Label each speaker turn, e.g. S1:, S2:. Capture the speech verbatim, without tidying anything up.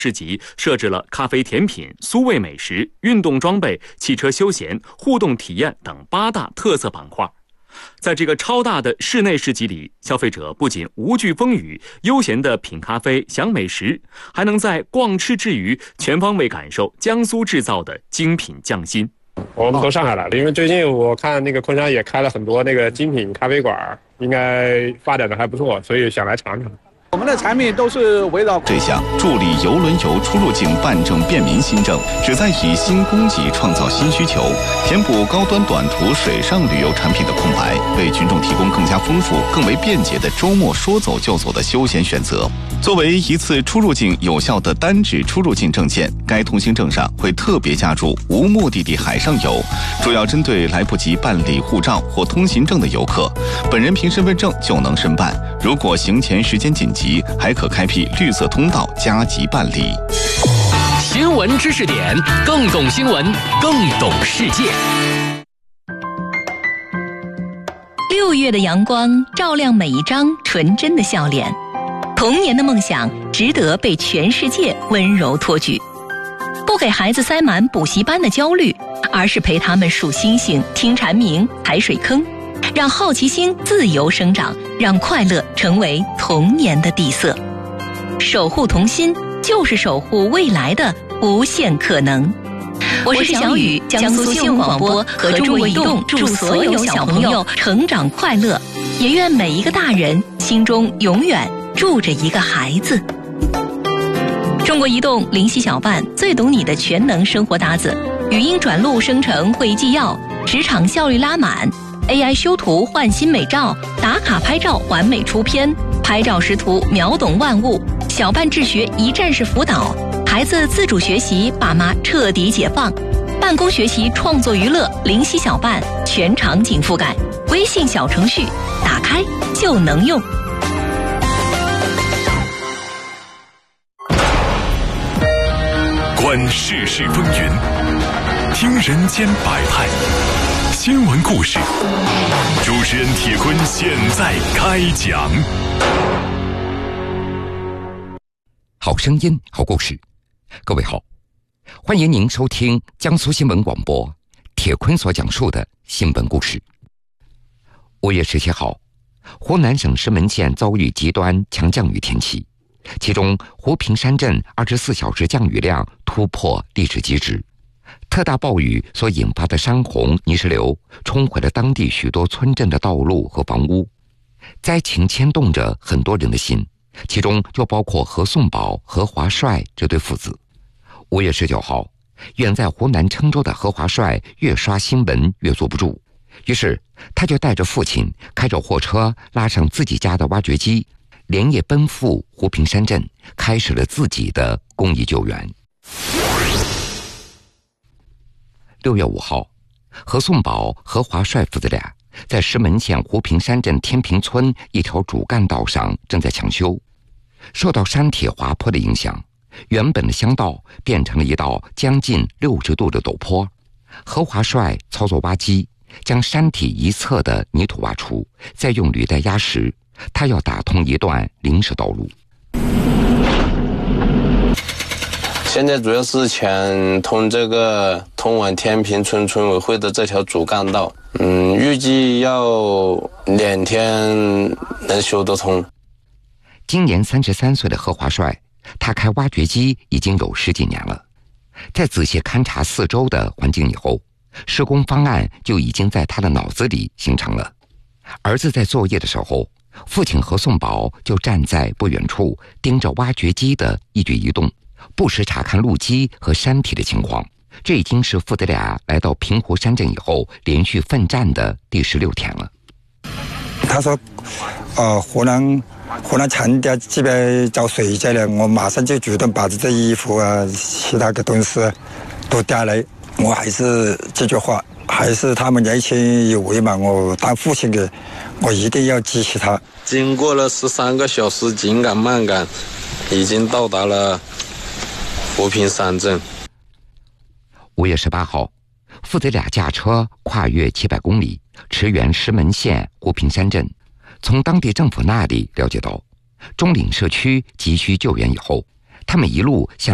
S1: 市集设置了咖啡甜品、苏味美食、运动装备、汽车休闲、互动体验等八大特色板块。在这个超大的室内市集里，消费者不仅无惧风雨，悠闲地品咖啡、享美食，还能在逛吃之余，全方位感受江苏制造的精品匠心。
S2: 我们从上海来的，因为最近我看那个昆山也开了很多那个精品咖啡馆，应该发展的还不错，所以想来尝尝。
S3: 我们的产品都是围绕
S4: 这项助力邮轮游出入境办证便民新政，旨在以新供给创造新需求，填补高端短途水上旅游产品的空白，为群众提供更加丰富、更为便捷的周末说走就走的休闲选择。作为一次出入境有效的单指出入境证件，该通行证上会特别加注无目的地海上游，主要针对来不及办理护照或通行证的游客，本人凭身份证就能申办。如果行前时间紧急，还可开辟绿色通道加急办理。
S5: 新闻知识点，更懂新闻，更懂世界。
S6: 六月的阳光照亮每一张纯真的笑脸，童年的梦想值得被全世界温柔托举。不给孩子塞满补习班的焦虑，而是陪他们数星星、听蝉鸣、踩水坑，让好奇心自由生长，让快乐成为童年的底色。守护童心，就是守护未来的无限可能。我是小雨，江苏新闻广播和中国移动祝所有小朋友成长快乐，也愿每一个大人心中永远住着一个孩子。中国移动灵犀小办最懂你的全能生活搭子，语音转录生成会议纪要，职场效率拉满。A I 修图焕新美照，打卡拍照完美出片，拍照识图秒懂万物，小办治学一站式辅导，孩子自主学习，爸妈彻底解放，办公学习创作娱乐，灵犀小办全场景覆盖，微信小程序打开就能用。
S7: 观世事风云，听人间百态。新闻故事，主持人铁坤现在开讲。
S5: 好声音，好故事。各位好，欢迎您收听江苏新闻广播铁坤所讲述的新闻故事。五月十七号，湖南省石门县遭遇极端强降雨天气，其中湖平山镇二十四小时降雨量突破历史极值。特大暴雨所引发的山洪泥石流冲毁了当地许多村镇的道路和房屋，灾情牵动着很多人的心，其中就包括何颂宝、何华帅这对父子。五月十九号，远在湖南郴州的何华帅越刷新闻越坐不住，于是他就带着父亲开着货车，拉上自己家的挖掘机，连夜奔赴湖平山镇，开始了自己的公益救援。六月五号，何颂宝、何华帅父子俩在石门县湖平山镇天平村一条主干道上正在抢修，受到山体滑坡的影响，原本的乡道变成了一道将近六十度的陡坡。何华帅操作挖机，将山体一侧的泥土挖出，再用履带压实，他要打通一段临时道路。
S8: 现在主要是抢通这个通往天平村村委会的这条主干道，嗯，预计要两天能修得通。
S5: 今年三十三岁的何华帅，他开挖掘机已经有十几年了。在仔细勘察四周的环境以后，施工方案就已经在他的脑子里形成了。儿子在作业的时候，父亲何颂宝就站在不远处盯着挖掘机的一举一动，不时查看路基和山体的情况。这已经是父子俩来到平湖山镇以后连续奋战的第十六天了。
S9: 他说呃，湖南湖南强调这边遭水灾了，我马上就主动把这些衣服啊其他的东西都带来。我还是这句话，还是他们年轻有为嘛，我当父亲的我一定要支持他。
S8: 经过了十三个小时紧赶慢赶，已经到达了湖平山镇。
S5: 五月十八号，父子俩驾车跨越七百公里，驰援石门县湖平山镇。从当地政府那里了解到，中岭社区急需救援以后，他们一路向